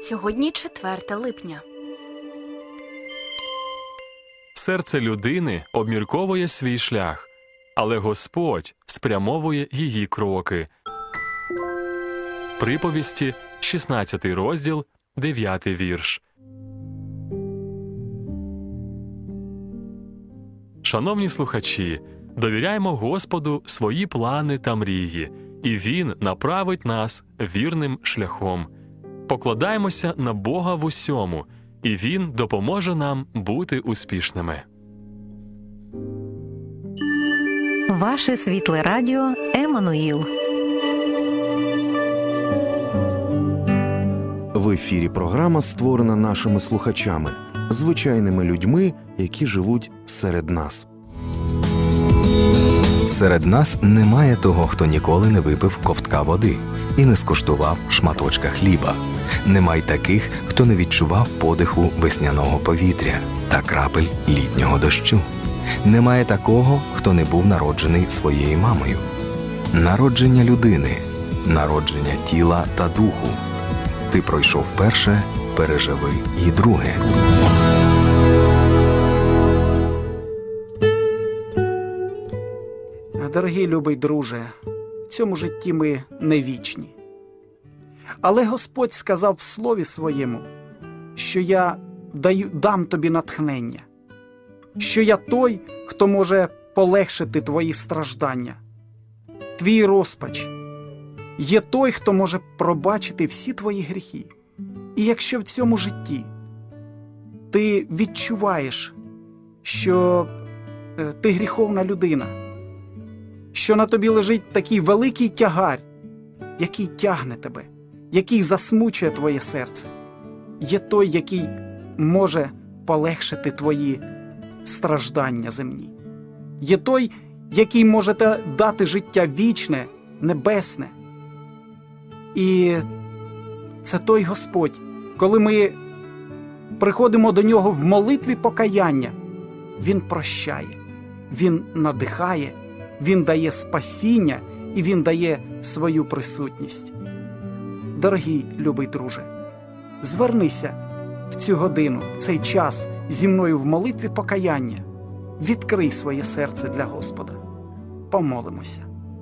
Сьогодні 4 липня. Серце людини обмірковує свій шлях, але Господь спрямовує її кроки. Приповісті, 16 розділ, 9 вірш. Шановні слухачі, довіряємо Господу свої плани та мрії, і Він направить нас вірним шляхом. Покладаємося на Бога в усьому, і Він допоможе нам бути успішними. Ваше світле радіо Еммануїл. В ефірі програма створена нашими слухачами, звичайними людьми, які живуть серед нас. Серед нас немає того, хто ніколи не випив ковтка води і не скуштував шматочка хліба. Немає таких, хто не відчував подиху весняного повітря та крапель літнього дощу. Немає такого, хто не був народжений своєю мамою. Народження людини, народження тіла та духу. Ти пройшов перше, переживи і друге. Дорогий любий друже, в цьому житті ми не вічні. Але Господь сказав в Слові Своєму, що я дам тобі натхнення, що я той, хто може полегшити твої страждання, твій розпач. Є той, хто може пробачити всі твої гріхи. І якщо в цьому житті ти відчуваєш, що ти гріховна людина, що на тобі лежить такий великий тягар, який тягне тебе, який засмучує твоє серце, є той, який може полегшити твої страждання земні. Є той, який може дати життя вічне, небесне. І це той Господь, коли ми приходимо до Нього в молитві покаяння, Він прощає, Він надихає, Він дає спасіння і Він дає свою присутність. Дорогий любий друже, звернися в цю годину, в цей час зі мною в молитві покаяння. Відкрий своє серце для Господа. Помолимося.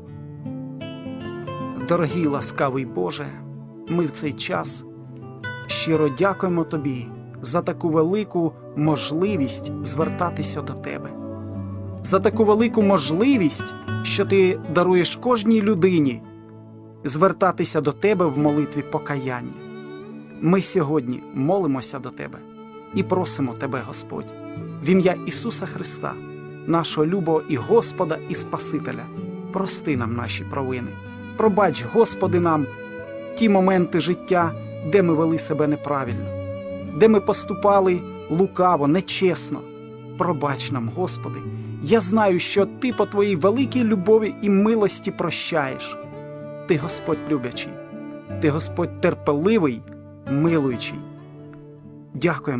Дорогий ласкавий Боже, ми в цей час щиро дякуємо Тобі за таку велику можливість звертатися до Тебе. За таку велику можливість, що Ти даруєш кожній людині звертатися до Тебе в молитві покаяння. Ми сьогодні молимося до Тебе і просимо Тебе, Господь, в ім'я Ісуса Христа, нашого любого і Господа, і Спасителя, прости нам наші провини. Пробач, Господи, нам ті моменти життя, де ми вели себе неправильно, де ми поступали лукаво, нечесно. Пробач нам, Господи. Я знаю, що Ти по Твоїй великій любові і милості прощаєш. Ти Господь люблячий, Ти Господь терпеливий, милуючий. Дякуємо.